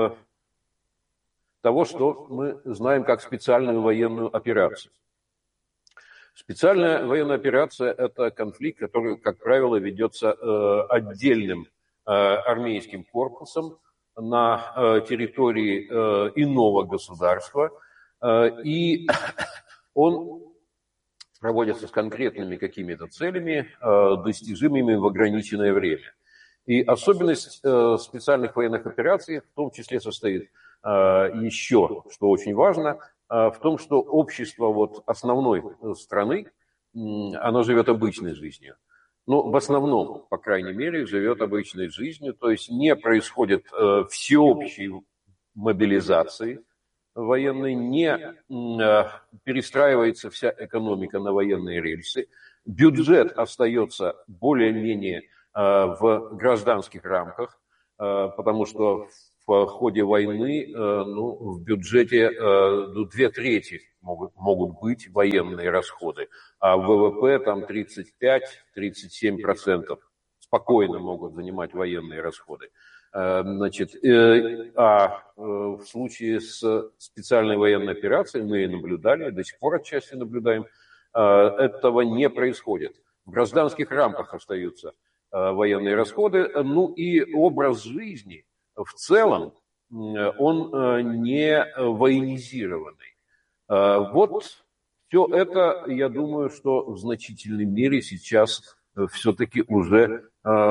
того, что мы знаем как специальную военную операцию. Специальная военная операция – это конфликт, который, как правило, ведется э, отдельным э, армейским корпусом на э, территории э, иного государства, э, и он проводится с конкретными какими-то целями, э, достижимыми в ограниченное время. И особенность э, специальных военных операций в том числе состоит э, еще, что очень важно, в том, что общество вот основной страны, оно живет обычной жизнью. ну, в основном, по крайней мере, живет обычной жизнью, то есть не происходит э, всеобщей мобилизации военной, не э, перестраивается вся экономика на военные рельсы, бюджет остается более-менее э, в гражданских рамках, э, потому что в ходе войны э, ну, в бюджете э, две трети могут, могут быть военные расходы, а в ВВП там тридцать пять - тридцать семь процентов спокойно могут занимать военные расходы. Э, значит, э, а э, в случае с специальной военной операцией мы наблюдали, до сих пор отчасти наблюдаем, э, этого не происходит. В гражданских рамках остаются э, военные расходы, ну и образ жизни в целом он не военизированный. Вот все это, я думаю, что в значительной мере сейчас все-таки уже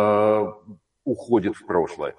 уходит в прошлое.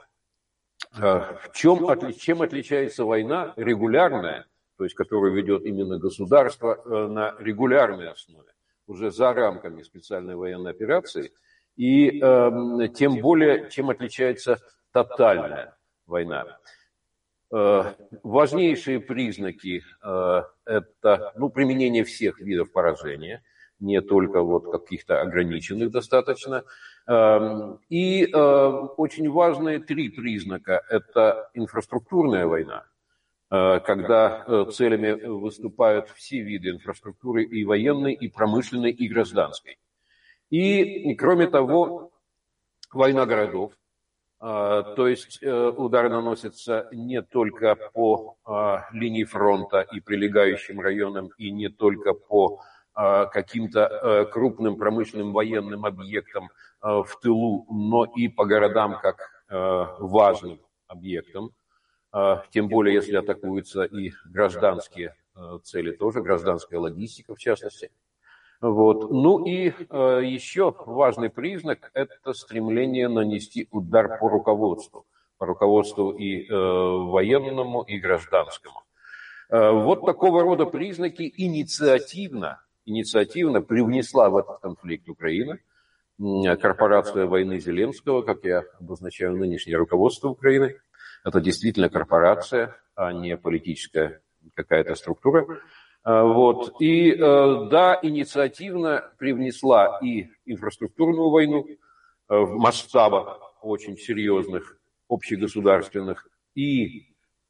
В чем, чем отличается война регулярная, то есть которую ведет именно государство на регулярной основе, уже за рамками специальной военной операции, и тем более, чем отличается тотальная война. Э, важнейшие признаки э, это ну, применение всех видов поражения, не только вот каких-то ограниченных достаточно. Э, и э, очень важные три признака. Это инфраструктурная война, э, когда э, целями выступают все виды инфраструктуры, и военной, и промышленной, и гражданской. И, и кроме того, война городов. То есть удары наносятся не только по линии фронта и прилегающим районам, и не только по каким-то крупным промышленным военным объектам в тылу, но и по городам как важным объектам. Тем более, если атакуются и гражданские цели тоже, гражданская логистика в частности. Вот. Ну и э, еще важный признак – это стремление нанести удар по руководству, по руководству и э, военному, и гражданскому. Э, вот такого рода признаки инициативно, инициативно привнесла в этот конфликт Украина. Корпорация войны Зеленского, как я обозначаю нынешнее руководство Украины, это действительно корпорация, а не политическая какая-то структура. Вот. И да, инициативно привнесла и инфраструктурную войну в масштабах очень серьезных, общегосударственных, и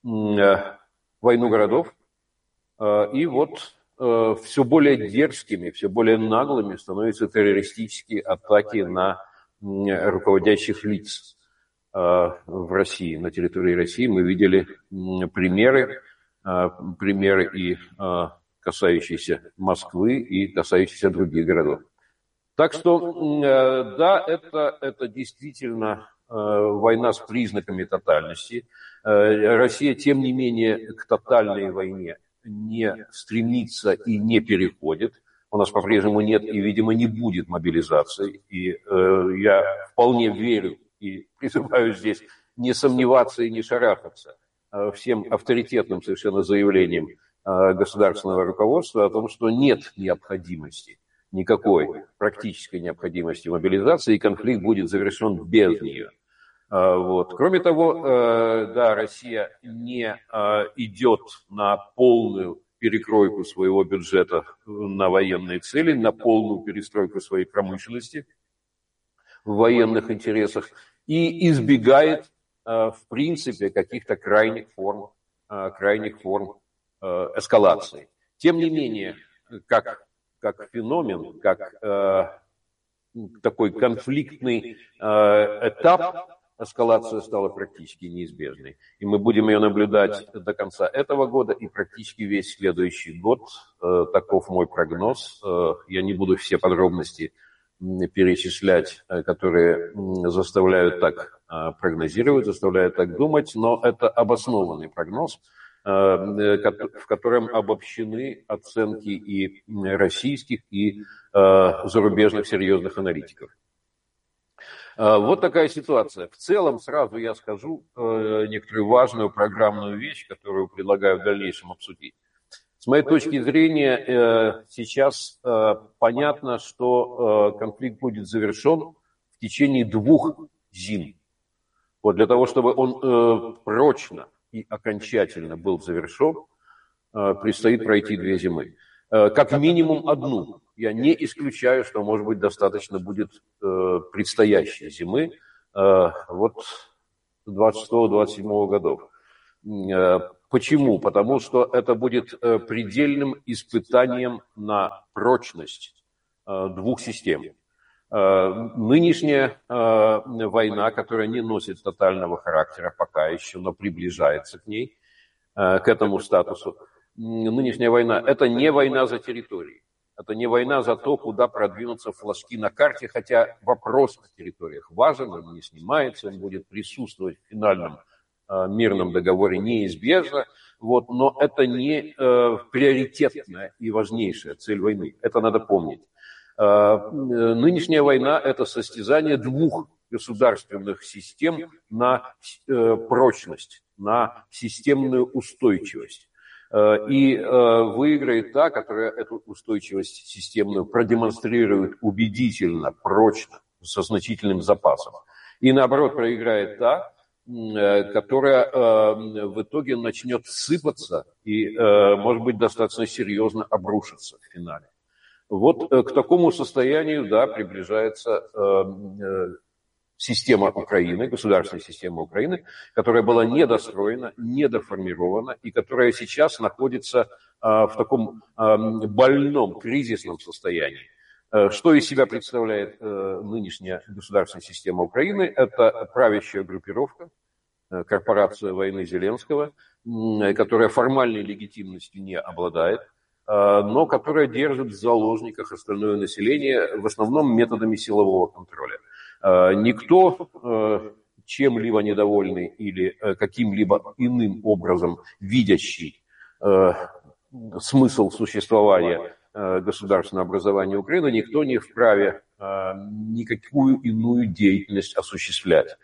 войну городов. И вот все более дерзкими, все более наглыми становятся террористические атаки на руководящих лиц в России. На территории России мы видели примеры, примеры и касающиеся Москвы, и касающиеся других городов. Так что, да, это, это действительно война с признаками тотальности. Россия, тем не менее, к тотальной войне не стремится и не переходит. У нас по-прежнему нет и, видимо, не будет мобилизации. И я вполне верю и призываю здесь не сомневаться и не шарахаться всем авторитетным совершенно заявлением государственного руководства о том, что нет необходимости, никакой практической необходимости мобилизации, и конфликт будет завершен без нее. Вот. Кроме того, да, Россия не идет на полную перекройку своего бюджета на военные цели, на полную перестройку своей промышленности в военных интересах и избегает, в принципе, каких-то крайних форм, крайних форм эскалации. Тем не менее, как, как феномен, как э, такой конфликтный э, этап, эскалация стала практически неизбежной. И мы будем ее наблюдать до конца этого года и практически весь следующий год. Э, таков мой прогноз. Э, я не буду все подробности перечислять, э, которые заставляют так э, прогнозировать, заставляют так думать, но это обоснованный прогноз, в котором обобщены оценки и российских, и зарубежных серьезных аналитиков. Вот такая ситуация. В целом, сразу я скажу некоторую важную программную вещь, которую предлагаю в дальнейшем обсудить. С моей точки зрения, сейчас понятно, что конфликт будет завершен в течение двух зим. Вот для того, чтобы он прочно и окончательно был завершен, предстоит пройти две зимы. Как минимум одну. Я не исключаю, что, может быть, достаточно будет предстоящей зимы, вот двадцать шестого — двадцать седьмого годов. Почему? Потому что это будет предельным испытанием на прочность двух систем. Нынешняя война, которая не носит тотального характера пока еще, но приближается к ней, к этому статусу, нынешняя война – это не война за территории. Это не война за то, куда продвинутся флажки на карте, хотя вопрос о территориях важен, он не снимается, он будет присутствовать в финальном э, мирном договоре неизбежно, вот, но это не э, приоритетная и важнейшая цель войны, это надо помнить. Э, нынешняя война – это состязание двух государственных систем на э, прочность, на системную устойчивость. И э, выиграет та, которая эту устойчивость системную продемонстрирует убедительно, прочно, со значительным запасом. И наоборот проиграет та, э, которая э, в итоге начнет сыпаться и, э, может быть, достаточно серьезно обрушиться в финале. Вот э, к такому состоянию, да, приближается э, э, система Украины, государственная система Украины, которая была недостроена, недоформирована и которая сейчас находится а, в таком а, больном, кризисном состоянии. А, что из себя представляет а, нынешняя государственная система Украины? Это правящая группировка, а, корпорация войны Зеленского, а, которая формальной легитимностью не обладает, а, но которая держит в заложниках остальное население в основном методами силового контроля. Никто, чем-либо недовольный или каким-либо иным образом видящий смысл существования государственного образования Украины, никто не вправе никакую иную деятельность осуществлять.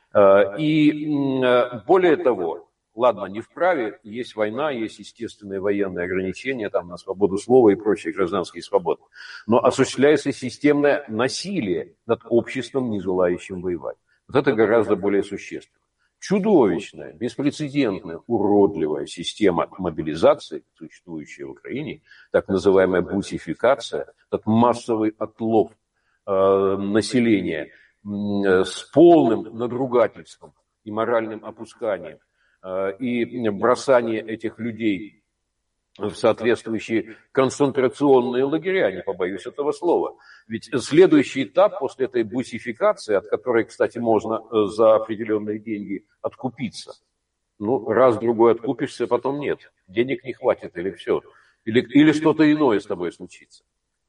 И более того, ладно, не вправе, есть война, есть естественные военные ограничения там, на свободу слова и прочие гражданские свободы. Но осуществляется системное насилие над обществом, не желающим воевать. Вот это гораздо более существенно. Чудовищная, беспрецедентная, уродливая система мобилизации, существующая в Украине, так называемая бусификация, этот массовый отлов э, населения э, с полным надругательством и моральным опусканием, и бросание этих людей в соответствующие концентрационные лагеря, не побоюсь этого слова. Ведь следующий этап после этой бусификации, от которой, кстати, можно за определенные деньги откупиться. Ну, раз-другой откупишься, потом нет. Денег не хватит или все. Или, или что-то иное с тобой случится.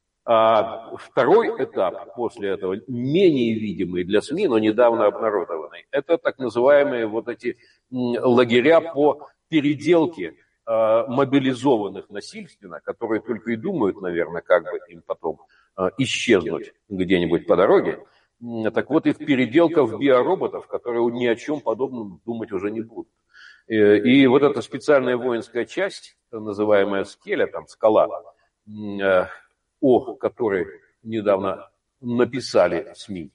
А второй этап после этого, менее видимый для СМИ, но недавно обнародованный, это так называемые вот эти лагеря по переделке э, мобилизованных насильственно, которые только и думают, наверное, как бы им потом э, исчезнуть где-нибудь по дороге. Так вот, их переделка в биороботов, которые ни о чем подобном думать уже не будут. И, и вот эта специальная воинская часть, называемая скеля, там, скала, э, о которой недавно написали СМИ,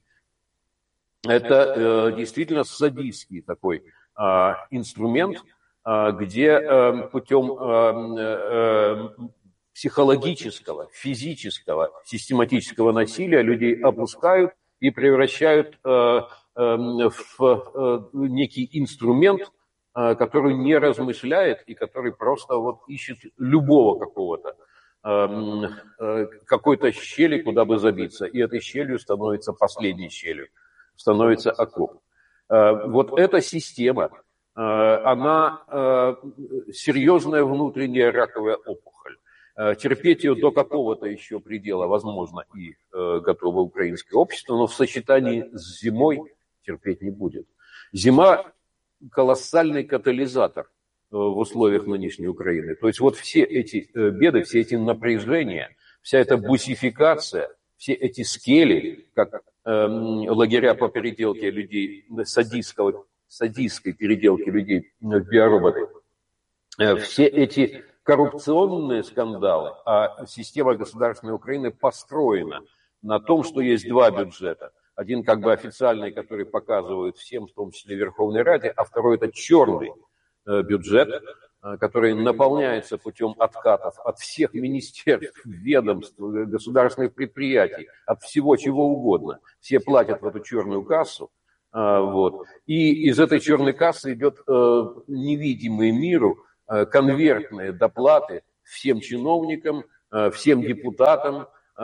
это э, действительно садистский такой э, инструмент, э, где э, путем э, э, психологического, физического, систематического насилия людей опускают и превращают э, э, в э, некий инструмент, э, который не размышляет и который просто вот ищет любого какого-то какой-то щели, куда бы забиться. И этой щелью становится последней щелью, становится окоп. Вот эта система, она серьезная внутренняя раковая опухоль. Терпеть ее до какого-то еще предела, возможно, и готово украинское общество, но в сочетании с зимой терпеть не будет. Зима – колоссальный катализатор в условиях нынешней Украины. То есть вот все эти беды, все эти напряжения, вся эта бусификация, все эти скели, как э, лагеря по переделке людей, садистского, садистской переделки людей в биороботы, э, все эти коррупционные скандалы, а система государственной Украины построена на том, что есть два бюджета. Один как бы официальный, который показывают всем, в том числе Верховной Раде, а второй это черный бюджет, который наполняется путем откатов от всех министерств, ведомств, государственных предприятий, от всего чего угодно. Все платят в эту черную кассу. Вот. И из этой черной кассы идет невидимый миру конвертные доплаты всем чиновникам, всем депутатам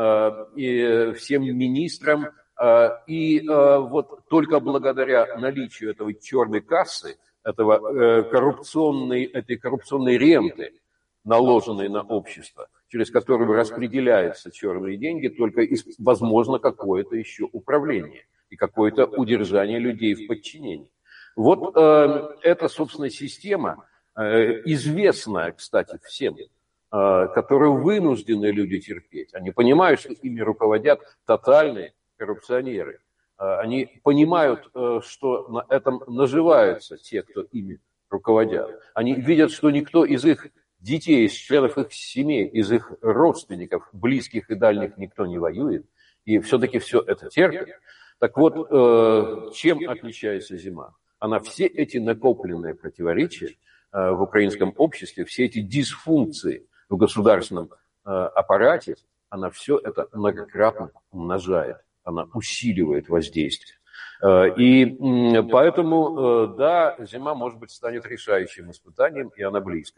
и всем министрам. И вот только благодаря наличию этой черной кассы, этого коррупционной, этой коррупционной ренты, наложенной на общество, через которую распределяются черные деньги, только возможно какое-то еще управление и какое-то удержание людей в подчинении. Вот эта, собственно, система, известная, кстати, всем, которую вынуждены люди терпеть. Они понимают, что ими руководят тотальные коррупционеры. Они понимают, что на этом наживаются те, кто ими руководят. Они видят, что никто из их детей, из членов их семей, из их родственников, близких и дальних, никто не воюет. И все-таки все это терпит. Так вот, чем отличается зима? Она все эти накопленные противоречия в украинском обществе, все эти дисфункции в государственном аппарате, она все это многократно умножает. Она усиливает воздействие. И поэтому, да, зима, может быть, станет решающим испытанием, и она близко.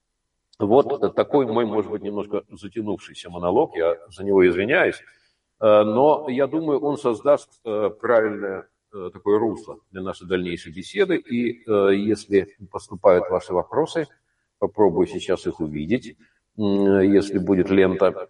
Вот такой мой, может быть, немножко затянувшийся монолог, я за него извиняюсь, но я думаю, он создаст правильное такое русло для нашей дальнейшей беседы, и если поступают ваши вопросы, попробую сейчас их увидеть, если будет лента.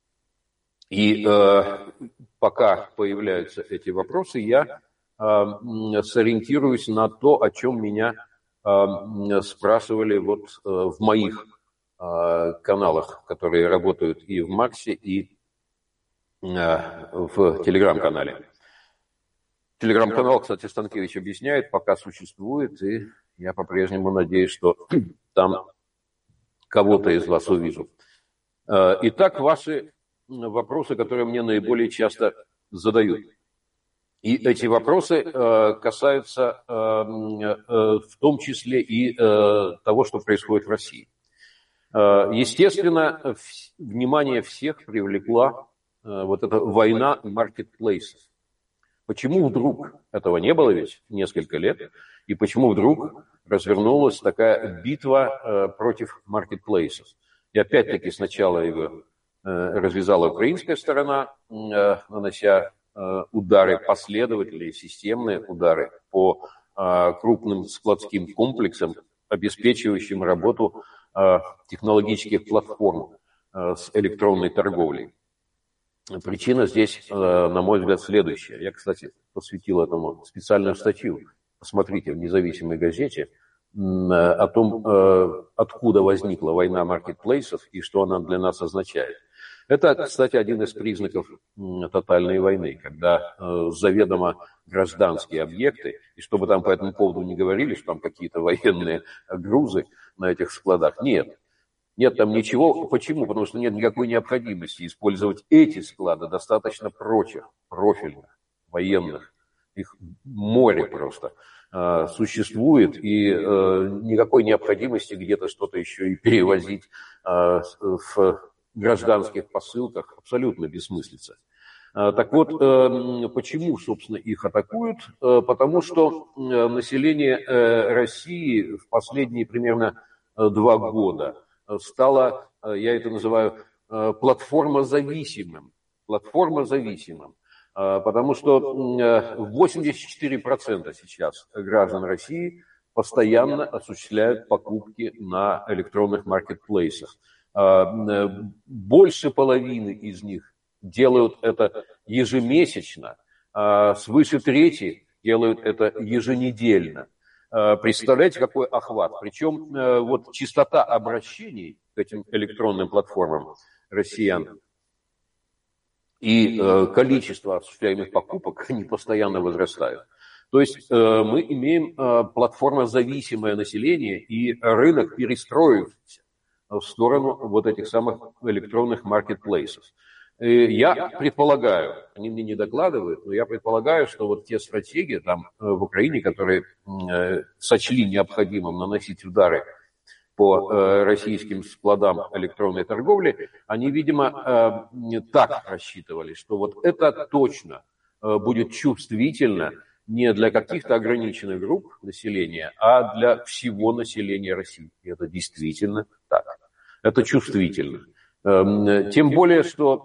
И э, пока появляются эти вопросы, я э, сориентируюсь на то, о чем меня э, спрашивали вот э, в моих э, каналах, которые работают и в Максе, и э, в Телеграм-канале. Телеграм-канал, кстати, Станкевич объясняет, пока существует, и я по-прежнему надеюсь, что там кого-то из вас увижу. Э, итак, ваши вопросы, которые мне наиболее часто задают. И эти вопросы э, касаются э, э, в том числе и э, того, что происходит в России. Э, естественно, в, внимание всех привлекла э, вот эта война маркетплейсов. Почему вдруг этого не было ведь несколько лет, и почему вдруг развернулась такая битва э, против маркетплейсов? И опять-таки сначала его развязала украинская сторона, нанося удары последовательные, системные удары по крупным складским комплексам, обеспечивающим работу технологических платформ с электронной торговлей. Причина здесь, на мой взгляд, следующая. Я, кстати, посвятил этому специальную статью. Посмотрите в независимой газете о том, откуда возникла война маркетплейсов и что она для нас означает. Это, кстати, один из признаков тотальной войны, когда заведомо гражданские объекты, и чтобы там по этому поводу не говорили, что там какие-то военные грузы на этих складах, нет. Нет там ничего. Почему? Потому что нет никакой необходимости использовать эти склады, достаточно прочих, профильных, военных. Их море просто существует, и никакой необходимости где-то что-то еще и перевозить в гражданских посылках абсолютно бессмыслица. Так вот, почему, собственно, их атакуют? Потому что население России в последние примерно два года стало, я это называю, платформозависимым. Платформозависимым. Потому что восемьдесят четыре процента сейчас граждан России постоянно осуществляют покупки на электронных маркетплейсах. Больше половины из них делают это ежемесячно, свыше трети делают это еженедельно. Представляете, какой охват? Причем вот частота обращений к этим электронным платформам россиян и количество осуществляемых покупок, они постоянно возрастают. То есть мы имеем платформозависимое население, и рынок перестроивается. в сторону вот этих самых электронных маркетплейсов. И я предполагаю, они мне не докладывают, но я предполагаю, что вот те стратегии там в Украине, которые э, сочли необходимым наносить удары по э, российским складам электронной торговли, они, видимо, э, так рассчитывали, что вот это точно э, будет чувствительно не для каких-то ограниченных групп населения, а для всего населения России. И это действительно так. Это чувствительно. Тем более, что